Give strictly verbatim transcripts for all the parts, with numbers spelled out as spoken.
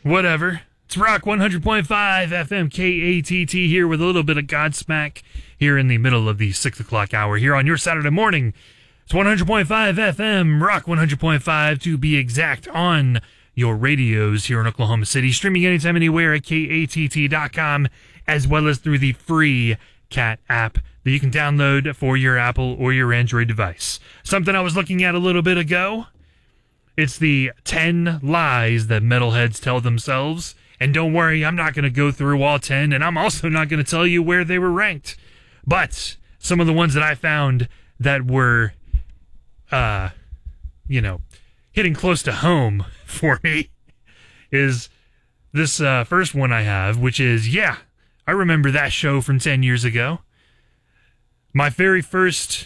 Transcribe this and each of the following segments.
Whatever. It's Rock one hundred point five F M K A T T here with a little bit of Godsmack here in the middle of the six o'clock hour here on your Saturday morning. It's one hundred point five F M, Rock one hundred point five to be exact, on your radios here in Oklahoma City. Streaming anytime, anywhere at K A T T dot com, as well as through the free Cat app that you can download for your Apple or your Android device. Something I was looking at a little bit ago. It's the ten lies that metalheads tell themselves. And don't worry, I'm not going to go through all ten, and I'm also not going to tell you where they were ranked. But some of the ones that I found that were, uh, you know, hitting close to home for me is this uh, first one I have, which is, yeah, I remember that show from ten years ago. My very first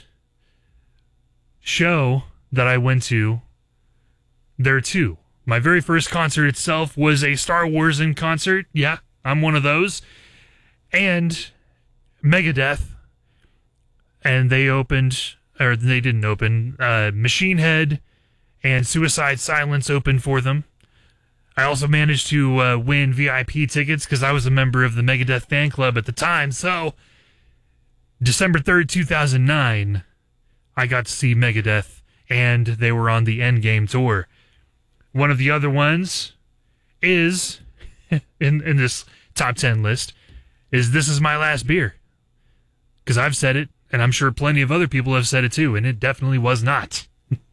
show that I went to, there are two. My very first concert itself was a Star Wars in concert. Yeah, I'm one of those. And Megadeth. And they opened, or they didn't open, uh, Machine Head and Suicide Silence opened for them. I also managed to uh, win V I P tickets because I was a member of the Megadeth fan club at the time. So, December third, two thousand nine, I got to see Megadeth, and they were on the Endgame tour. One of the other ones is, in, in this top ten list, is This Is My Last Beer. Because I've said it, and I'm sure plenty of other people have said it too, and it definitely was not.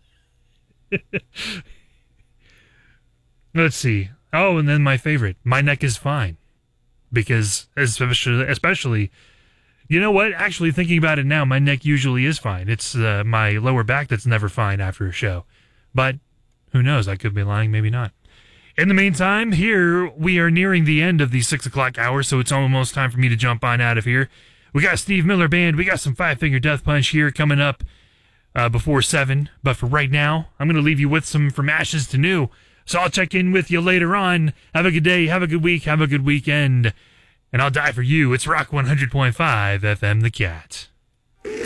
Let's see. Oh, and then my favorite, My Neck Is Fine. Because, especially, especially, you know what? Actually, thinking about it now, my neck usually is fine. It's uh, my lower back that's never fine after a show. But who knows? I could be lying, maybe not. In the meantime, here we are nearing the end of the six o'clock hour, so it's almost time for me to jump on out of here. We got Steve Miller Band. We got some Five Finger Death Punch here coming up uh, before seven. But for right now, I'm going to leave you with some From Ashes to New. So I'll check in with you later on. Have a good day. Have a good week. Have a good weekend. And I'll die for you. It's Rock one hundred point five F M The Cat.